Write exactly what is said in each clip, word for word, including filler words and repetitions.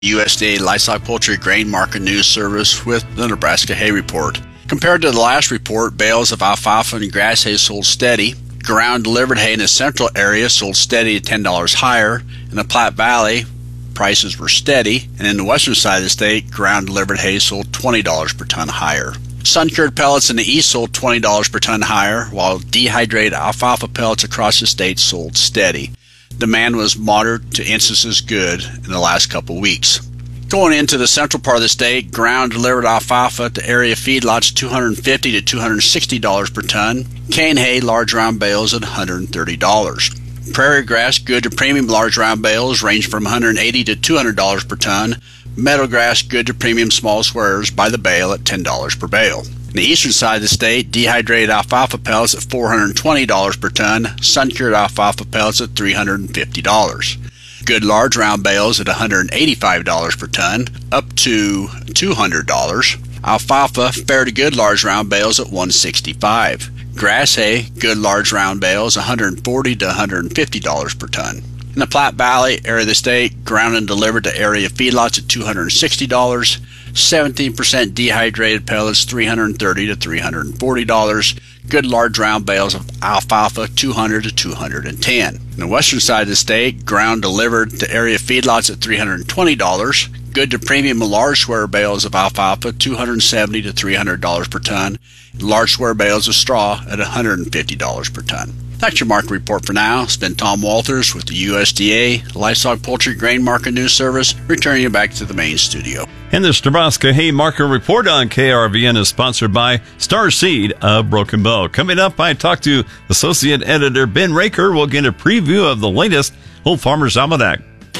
U S D A Livestock Poultry Grain Market News Service with the Nebraska Hay Report. Compared to the last report, bales of alfalfa and grass hay sold steady. Ground delivered hay in the central area sold steady at ten dollars higher. In the Platte Valley, prices were steady. And in the western side of the state, ground delivered hay sold twenty dollars per ton higher. Sun-cured pellets in the east sold twenty dollars per ton higher, while dehydrated alfalfa pellets across the state sold steady. Demand was moderate to instances good in the last couple weeks. Going into the central part of the state, ground delivered alfalfa to area feedlots two hundred fifty to two hundred sixty dollars per ton. Cane hay large round bales at one hundred thirty dollars. Prairie grass good to premium large round bales range from one hundred eighty to two hundred dollars per ton. Meadow grass good to premium small squares by the bale at ten dollars per bale. In the eastern side of the state, dehydrated alfalfa pellets at four hundred twenty dollars per ton, sun-cured alfalfa pellets at three hundred fifty dollars. Good large round bales at one hundred eighty-five dollars per ton, up to two hundred dollars. Alfalfa fair to good large round bales at one hundred sixty-five dollars. Grass hay, good large round bales, one hundred forty dollars to one hundred fifty dollars per ton. In the Platte Valley area of the state, ground and delivered to area feedlots at two hundred sixty dollars. seventeen percent dehydrated pellets, three hundred thirty dollars to three hundred forty dollars. Good large round bales of alfalfa, two hundred dollars to two hundred ten dollars. In the western side of the state, ground delivered to area feedlots at three hundred twenty dollars. Good to premium large square bales of alfalfa, two hundred seventy dollars to three hundred dollars per ton. Large square bales of straw at one hundred fifty dollars per ton. That's your market report for now. It's been Tom Walters with the U S D A Livestock Poultry Grain Market News Service, returning you back to the main studio. And this Nebraska Hay Market Report on K R V N is sponsored by Star Seed of Broken Bow. Coming up, I talk to Associate Editor Ben Raker. We'll get a preview of the latest Old Farmer's Almanac.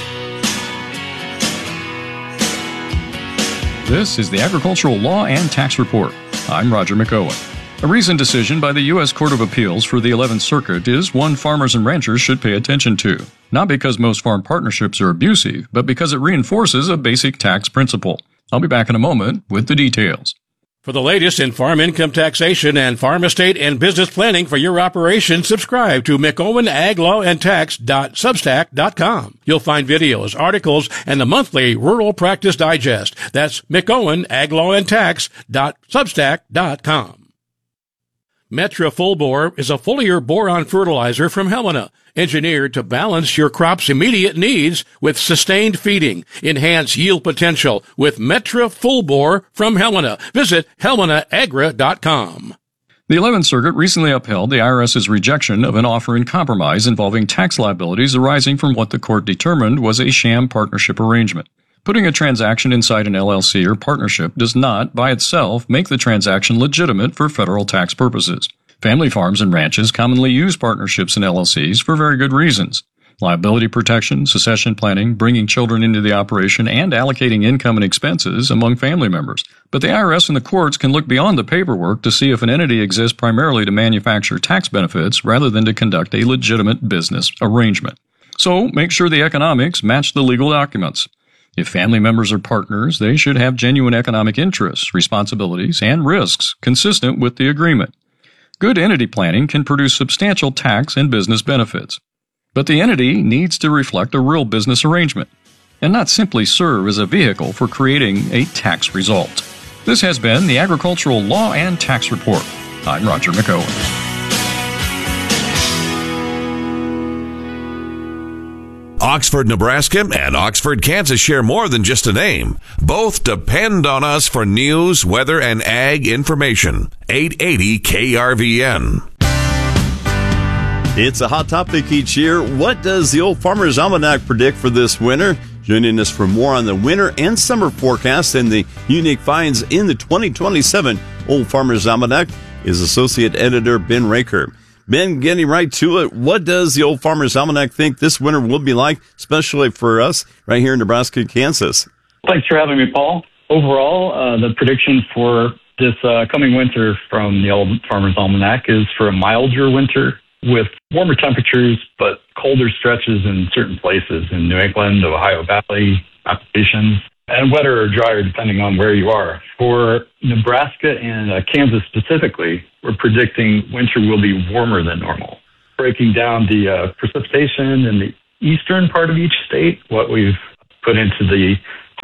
This is the Agricultural Law and Tax Report. I'm Roger McOwen. A recent decision by the U S Court of Appeals for the eleventh Circuit is one farmers and ranchers should pay attention to. Not because most farm partnerships are abusive, but because it reinforces a basic tax principle. I'll be back in a moment with the details. For the latest in farm income taxation and farm estate and business planning for your operation, subscribe to McOwen Ag Law and Tax dot substack dot com. You'll find videos, articles, and the monthly Rural Practice Digest. That's McOwen Ag Law and Tax dot substack dot com. Metra Full Bore is a foliar boron fertilizer from Helena, engineered to balance your crop's immediate needs with sustained feeding. Enhance yield potential with Metra Full Bore from Helena. Visit helena agra dot com. The eleventh Circuit recently upheld the IRS's rejection of an offer in compromise involving tax liabilities arising from what the court determined was a sham partnership arrangement. Putting a transaction inside an L L C or partnership does not, by itself, make the transaction legitimate for federal tax purposes. Family farms and ranches commonly use partnerships and L L Cs for very good reasons. Liability protection, succession planning, bringing children into the operation, and allocating income and expenses among family members. But the I R S and the courts can look beyond the paperwork to see if an entity exists primarily to manufacture tax benefits rather than to conduct a legitimate business arrangement. So make sure the economics match the legal documents. If family members are partners, they should have genuine economic interests, responsibilities, and risks consistent with the agreement. Good entity planning can produce substantial tax and business benefits. But the entity needs to reflect a real business arrangement, and not simply serve as a vehicle for creating a tax result. This has been the Agricultural Law and Tax Report. I'm Roger McOwen. Oxford, Nebraska and Oxford, Kansas share more than just a name. Both depend on us for news, weather, and ag information. eight eighty K R V N. It's a hot topic each year. What does the Old Farmer's Almanac predict for this winter? Joining us for more on the winter and summer forecast and the unique finds in the twenty twenty-seven Old Farmer's Almanac is Associate Editor Ben Raker. Ben, getting right to it, what does the Old Farmer's Almanac think this winter will be like, especially for us right here in Nebraska and Kansas? Thanks for having me, Paul. Overall, uh, the prediction for this uh, coming winter from the Old Farmer's Almanac is for a milder winter with warmer temperatures, but colder stretches in certain places in New England, Ohio Valley, applications, and wetter or drier depending on where you are. For Nebraska and uh, Kansas specifically, we're predicting winter will be warmer than normal. Breaking down the uh, precipitation in the eastern part of each state, what we've put into the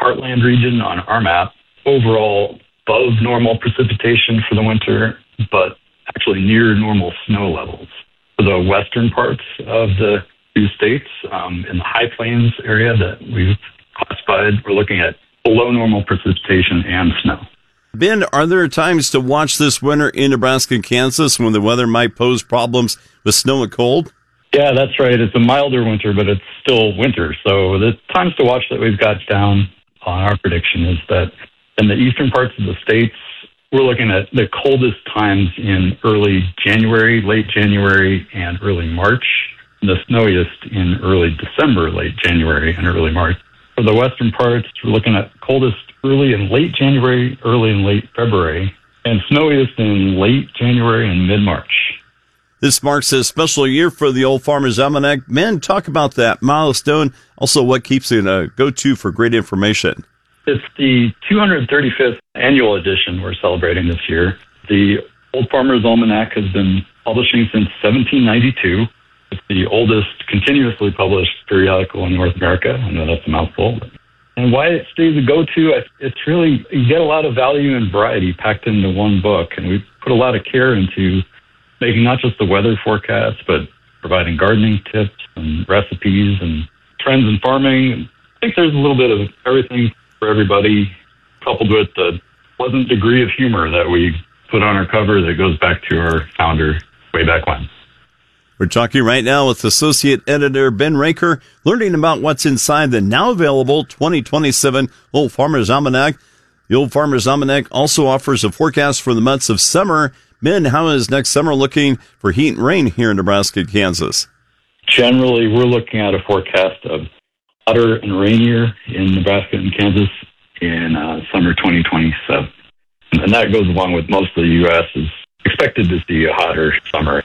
Heartland region on our map, overall above normal precipitation for the winter, but actually near normal snow levels. For the western parts of the two states, um, in the high plains area that we've classified, we're looking at below normal precipitation and snow. Ben, are there times to watch this winter in Nebraska and Kansas when the weather might pose problems with snow and cold? Yeah, that's right. It's a milder winter, but it's still winter. So the times to watch that we've got down on our prediction is that in the eastern parts of the states, we're looking at the coldest times in early January, late January, and early March, and the snowiest in early December, late January, and early March. For the western parts, we're looking at coldest early and late January, early and late February, and snowiest in late January and mid-March. This marks a special year for the Old Farmer's Almanac. Men, talk about that milestone, also what keeps it a go-to for great information. It's the two hundred thirty-fifth annual edition we're celebrating this year. The Old Farmer's Almanac has been publishing since seventeen ninety-two. It's the oldest continuously published periodical in North America. I know that's a mouthful. And why it stays a go-to, it's really, you get a lot of value and variety packed into one book. And we put a lot of care into making not just the weather forecast, but providing gardening tips and recipes and trends in farming. I think there's a little bit of everything for everybody, coupled with the pleasant degree of humor that we put on our cover that goes back to our founder way back when. We're talking right now with Associate Editor Ben Raker, learning about what's inside the now available twenty twenty-seven Old Farmer's Almanac. The Old Farmer's Almanac also offers a forecast for the months of summer. Ben, how is next summer looking for heat and rain here in Nebraska and Kansas? Generally, we're looking at a forecast of hotter and rainier in Nebraska and Kansas in uh, summer twenty twenty-seven. And that goes along with most of the U S is expected to see a hotter summer.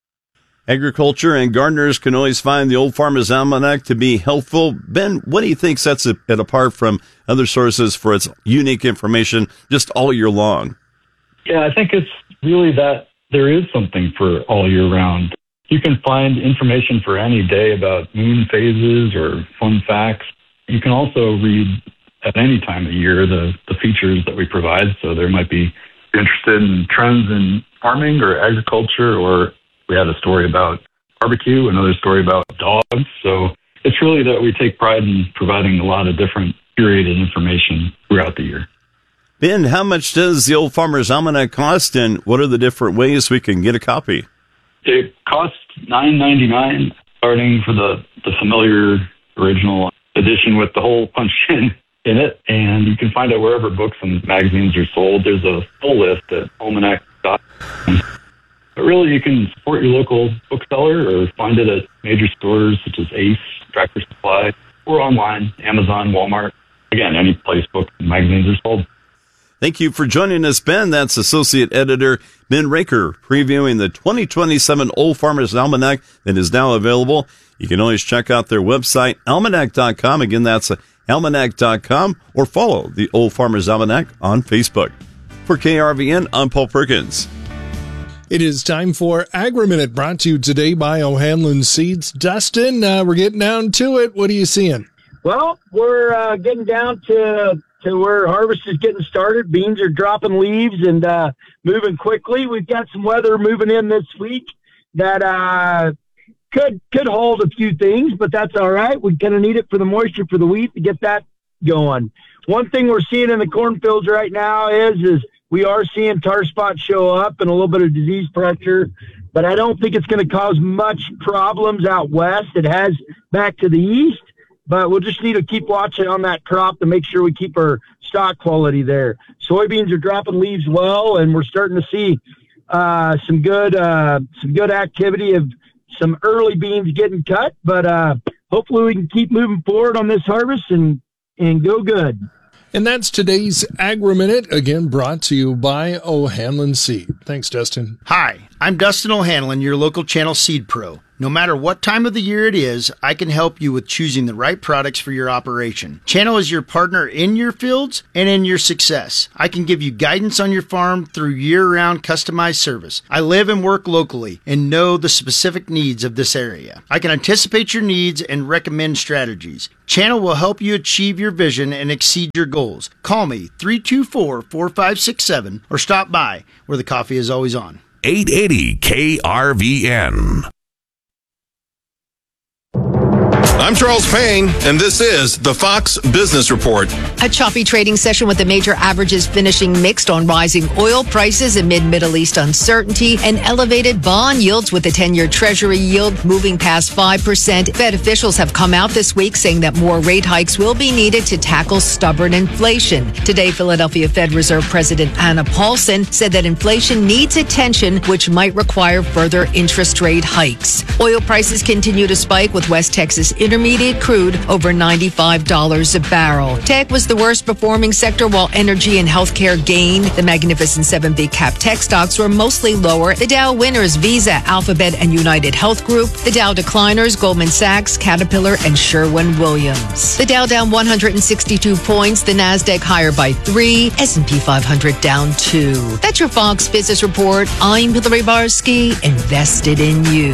Agriculture and gardeners can always find the Old Farmer's Almanac to be helpful. Ben, what do you think sets it apart from other sources for its unique information just all year long? Yeah, I think it's really that there is something for all year round. You can find information for any day about moon phases or fun facts. You can also read at any time of year the, the features that we provide. So there might be interested in trends in farming or agriculture, or we had a story about barbecue, another story about dogs. So it's really that we take pride in providing a lot of different curated information throughout the year. Ben, how much does the Old Farmer's Almanac cost, and what are the different ways we can get a copy? It costs nine ninety-nine, starting for the, the familiar original edition with the whole punch in in it, and you can find it wherever books and magazines are sold. There's a full list at almanac dot com. But really, you can support your local bookseller or find it at major stores such as Ace, Tractor Supply, or online, Amazon, Walmart. Again, any place books and magazines are sold. Thank you for joining us, Ben. That's Associate Editor Ben Raker, previewing the twenty twenty-seven Old Farmer's Almanac that is now available. You can always check out their website, almanac dot com. Again, that's almanac dot com, or follow the Old Farmer's Almanac on Facebook. For K R V N, I'm Paul Perkins. It is time for Agri-Minute, brought to you today by O'Hanlon Seeds. Dustin, uh, we're getting down to it. What are you seeing? Well, we're uh, getting down to to where harvest is getting started. Beans are dropping leaves and uh, moving quickly. We've got some weather moving in this week that uh, could could hold a few things, but that's all right. We're going to need it for the moisture for the wheat to get that going. One thing we're seeing in the cornfields right now is is we are seeing tar spots show up and a little bit of disease pressure, but I don't think it's going to cause much problems out west. It has back to the east, but we'll just need to keep watching on that crop to make sure we keep our stock quality there. Soybeans are dropping leaves well, and we're starting to see uh, some good uh, some good activity of some early beans getting cut, but uh, hopefully we can keep moving forward on this harvest and, and go good. And that's today's Agri-Minute, again brought to you by O'Hanlon Seed. Thanks, Dustin. Hi, I'm Dustin O'Hanlon, your local channel seed pro. No matter what time of the year it is, I can help you with choosing the right products for your operation. Channel is your partner in your fields and in your success. I can give you guidance on your farm through year-round customized service. I live and work locally and know the specific needs of this area. I can anticipate your needs and recommend strategies. Channel will help you achieve your vision and exceed your goals. Call me three two four, four five six seven or stop by where the coffee is always on. eight eighty K R V N. I'm Charles Payne, and this is the Fox Business Report. A choppy trading session with the major averages finishing mixed on rising oil prices amid Middle East uncertainty and elevated bond yields, with the ten-year Treasury yield moving past five percent. Fed officials have come out this week saying that more rate hikes will be needed to tackle stubborn inflation. Today, Philadelphia Fed Reserve President Anna Paulson said that inflation needs attention, which might require further interest rate hikes. Oil prices continue to spike, with West Texas Intermediate crude over ninety-five dollars a barrel. Tech was the worst performing sector, while energy and healthcare gained. The Magnificent Seven big cap tech stocks were mostly lower. The Dow winners, Visa, Alphabet, and United Health Group. The Dow decliners, Goldman Sachs, Caterpillar, and Sherwin-Williams. The Dow down one hundred sixty-two points. The Nasdaq higher by three. S and P five hundred down two. That's your Fox Business Report. I'm Hillary Barsky, invested in you.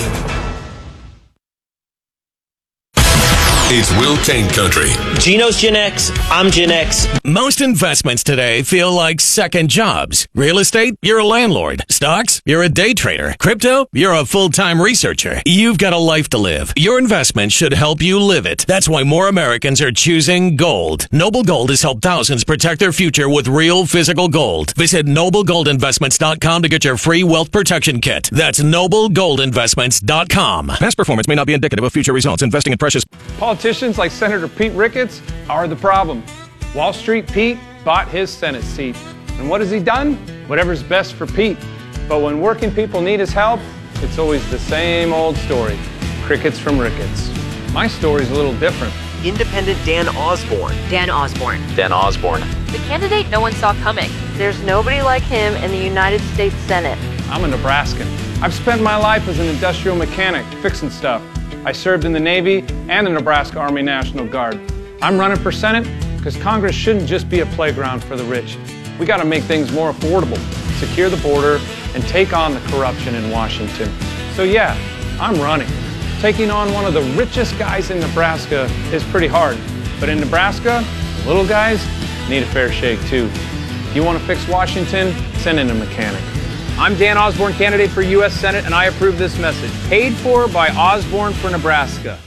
It's Will Kane Country. Gino's Gen X. I'm Gen X. Most investments today feel like second jobs. Real estate, you're a landlord. Stocks, you're a day trader. Crypto, you're a full-time researcher. You've got a life to live. Your investment should help you live it. That's why more Americans are choosing gold. Noble Gold has helped thousands protect their future with real physical gold. Visit noble gold investments dot com to get your free wealth protection kit. That's noble gold investments dot com. Past performance may not be indicative of future results. Investing in precious... Politicians like Senator Pete Ricketts are the problem. Wall Street Pete bought his Senate seat. And what has he done? Whatever's best for Pete. But when working people need his help, it's always the same old story. Crickets from Ricketts. My story's a little different. Independent Dan Osborne. Dan Osborne. Dan Osborne. The candidate no one saw coming. There's nobody like him in the United States Senate. I'm a Nebraskan. I've spent my life as an industrial mechanic, fixing stuff. I served in the Navy and the Nebraska Army National Guard. I'm running for Senate because Congress shouldn't just be a playground for the rich. We got to make things more affordable, secure the border, and take on the corruption in Washington. So yeah, I'm running. Taking on one of the richest guys in Nebraska is pretty hard. But in Nebraska, the little guys need a fair shake too. If you want to fix Washington, send in a mechanic. I'm Dan Osborne, candidate for U S Senate, and I approve this message. Paid for by Osborne for Nebraska.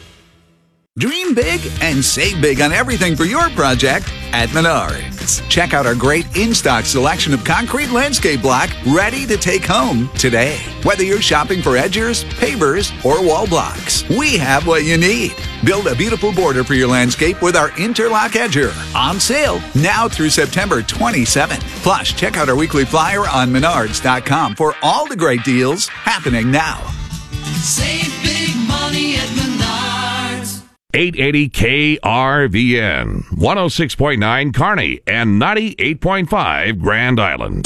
Dream big and save big on everything for your project at Menards. Check out our great in-stock selection of concrete landscape block ready to take home today. Whether you're shopping for edgers, pavers, or wall blocks, we have what you need. Build a beautiful border for your landscape with our Interlock Edger. On sale now through September twenty-seventh. Plus, check out our weekly flyer on menards dot com for all the great deals happening now. Save big money at Menards. eight eighty K R V N, one oh six point nine Kearney, and ninety-eight point five Grand Island.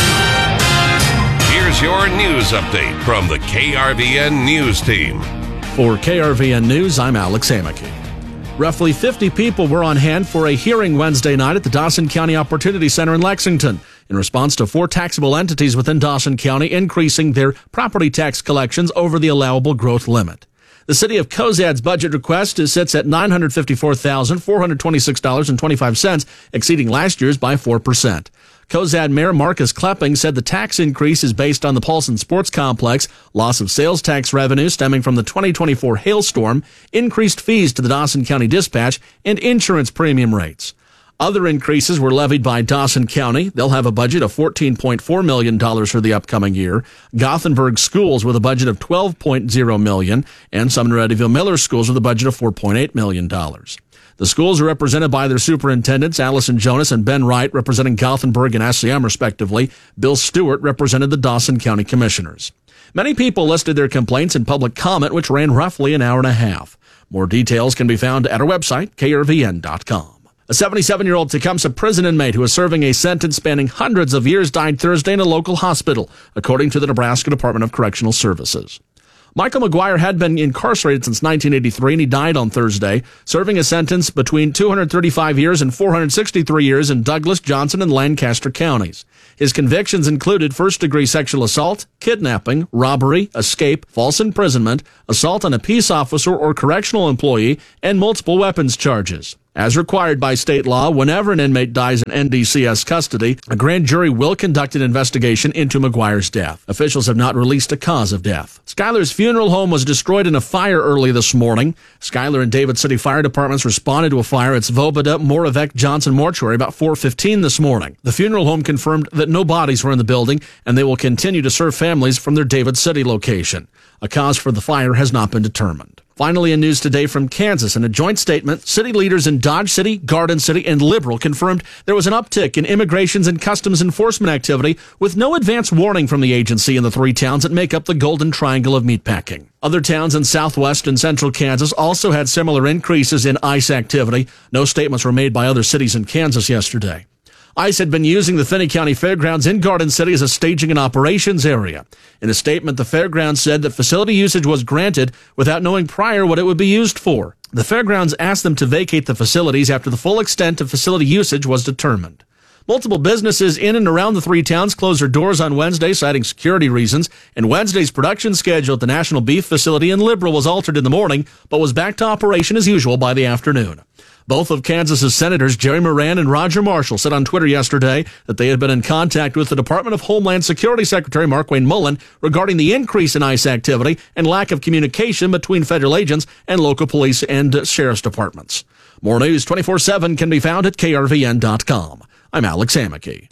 Here's your news update from the K R V N News Team. For K R V N News, I'm Alex Amicky. Roughly fifty people were on hand for a hearing Wednesday night at the Dawson County Opportunity Center in Lexington in response to four taxable entities within Dawson County increasing their property tax collections over the allowable growth limit. The city of Cozad's budget request sits at nine hundred fifty-four thousand four hundred twenty-six dollars and twenty-five cents, exceeding last year's by four percent. Cozad Mayor Marcus Klepping said the tax increase is based on the Paulson Sports Complex, loss of sales tax revenue stemming from the twenty twenty-four hailstorm, increased fees to the Dawson County Dispatch, and insurance premium rates. Other increases were levied by Dawson County. They'll have a budget of fourteen point four million dollars for the upcoming year. Gothenburg Schools with a budget of twelve point oh million dollars, and Sumner Eddyville Miller Schools with a budget of four point eight million dollars. The schools are represented by their superintendents, Allison Jonas and Ben Wright, representing Gothenburg and S C M respectively. Bill Stewart represented the Dawson County Commissioners. Many people listed their complaints in public comment, which ran roughly an hour and a half. More details can be found at our website, K R V N dot com. A seventy-seven-year-old Tecumseh prison inmate who was serving a sentence spanning hundreds of years died Thursday in a local hospital, according to the Nebraska Department of Correctional Services. Michael McGuire had been incarcerated since nineteen eighty-three, and he died on Thursday, serving a sentence between two hundred thirty-five years and four hundred sixty-three years in Douglas, Johnson, and Lancaster counties. His convictions included first-degree sexual assault, kidnapping, robbery, escape, false imprisonment, assault on a peace officer or correctional employee, and multiple weapons charges. As required by state law, whenever an inmate dies in N D C S custody, a grand jury will conduct an investigation into McGuire's death. Officials have not released a cause of death. Schuyler's funeral home was destroyed in a fire early this morning. Schuyler and David City Fire Departments responded to a fire at Svoboda Moravec Johnson Mortuary about four fifteen this morning. The funeral home confirmed that no bodies were in the building, and they will continue to serve families from their David City location. A cause for the fire has not been determined. Finally, in news today from Kansas, in a joint statement, city leaders in Dodge City, Garden City, and Liberal confirmed there was an uptick in immigrations and customs enforcement activity with no advance warning from the agency in the three towns that make up the Golden Triangle of meatpacking. Other towns in southwest and central Kansas also had similar increases in ICE activity. No statements were made by other cities in Kansas yesterday. ICE had been using the Finney County Fairgrounds in Garden City as a staging and operations area. In a statement, the fairgrounds said that facility usage was granted without knowing prior what it would be used for. The fairgrounds asked them to vacate the facilities after the full extent of facility usage was determined. Multiple businesses in and around the three towns closed their doors on Wednesday, citing security reasons, and Wednesday's production schedule at the National Beef Facility in Liberal was altered in the morning, but was back to operation as usual by the afternoon. Both of Kansas's senators, Jerry Moran and Roger Marshall, said on Twitter yesterday that they had been in contact with the Department of Homeland Security Secretary Markwayne Mullin regarding the increase in ICE activity and lack of communication between federal agents and local police and sheriff's departments. More news twenty-four seven can be found at K R V N dot com. I'm Alex Amicky.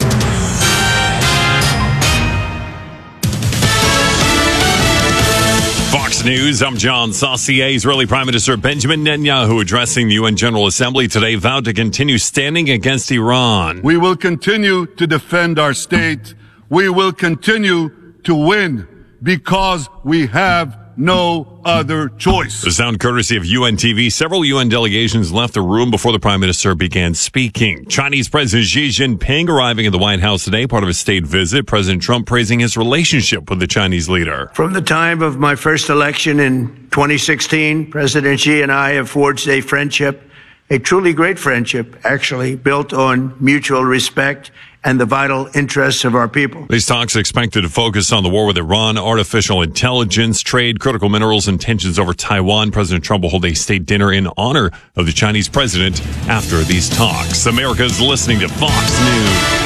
Fox News, I'm John Saucier. Israeli Prime Minister Benjamin Netanyahu addressing the U N General Assembly today vowed to continue standing against Iran. We will continue to defend our state. We will continue to win because we have no other choice. The sound courtesy of U N T V. Several U N delegations left the room before the Prime Minister began speaking. Chinese President Xi Jinping arriving at the White House today, part of a state visit. President Trump praising his relationship with the Chinese leader. From the time of my first election in twenty sixteen, President Xi and I have forged a friendship, a truly great friendship, actually, built on mutual respect and the vital interests of our people. These talks are expected to focus on the war with Iran, artificial intelligence, trade, critical minerals, and tensions over Taiwan. President Trump will hold a state dinner in honor of the Chinese president after these talks. America's listening to Fox News.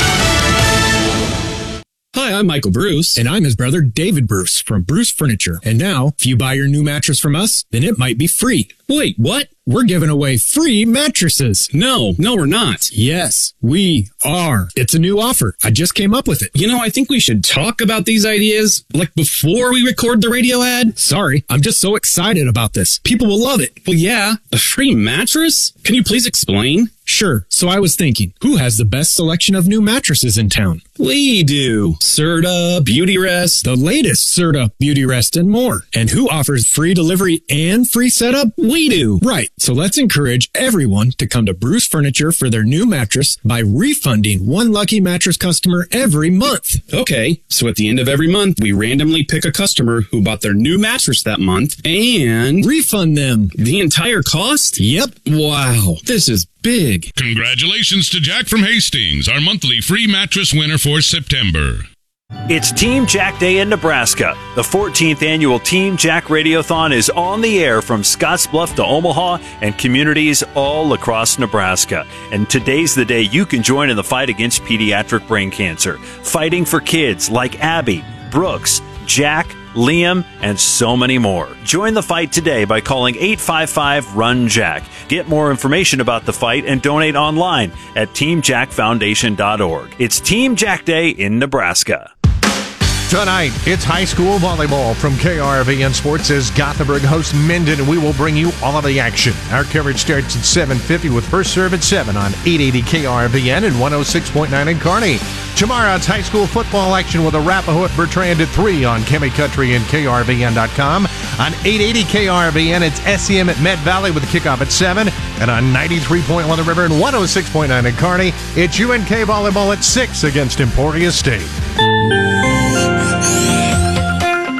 Hi, I'm Michael Bruce. And I'm his brother, David Bruce, from Bruce Furniture. And now, if you buy your new mattress from us, then it might be free. Wait, what? We're giving away free mattresses. No, no, we're not. Yes, we are. It's a new offer. I just came up with it. You know, I think we should talk about these ideas, like before we record the radio ad. Sorry, I'm just so excited about this. People will love it. Well, yeah, a free mattress? Can you please explain? Sure. So I was thinking, who has the best selection of new mattresses in town? We do. Serta, Beauty Rest, the latest Serta, Beauty Rest, and more. And who offers free delivery and free setup? We do. Right. So let's encourage everyone to come to Bruce Furniture for their new mattress by refunding one lucky mattress customer every month. Okay. So at the end of every month, we randomly pick a customer who bought their new mattress that month and refund them the entire cost? Yep. Wow. This is big. Congratulations to Jack from Hastings, our monthly free mattress winner for September. It's Team Jack Day in Nebraska. The fourteenth annual Team Jack Radiothon is on the air from Scottsbluff to Omaha and communities all across Nebraska. And today's the day you can join in the fight against pediatric brain cancer. Fighting for kids like Abby, Brooks, Jack, Liam, and so many more. Join the fight today by calling eight five five, run jack. Get more information about the fight and donate online at team jack foundation dot org. It's Team Jack Day in Nebraska. Tonight, it's high school volleyball from K R V N Sports as Gothenburg hosts Minden, and we will bring you all of the action. Our coverage starts at seven fifty with first serve at seven on eight eighty K R V N and one oh six point nine in Kearney. Tomorrow, it's high school football action with Arapahoe at Bertrand at three on Kemi Country and K R V N dot com. On eight eighty K R V N, it's S E M at Med Valley with the kickoff at seven. And on ninety-three point one The River and one oh six point nine in Kearney, it's U N K volleyball at six against Emporia State.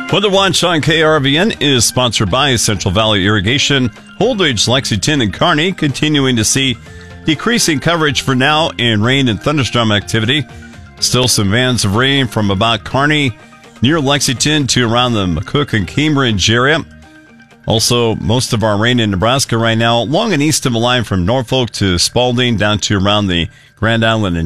Weather Watch on K R V N is sponsored by Central Valley Irrigation. Holdridge, Lexington, and Kearney continuing to see decreasing coverage for now in rain and thunderstorm activity. Still some bands of rain from about Kearney near Lexington to around the McCook and Cambridge area. Also, most of our rain in Nebraska right now along and east of the line from Norfolk to Spalding down to around the Grand Island and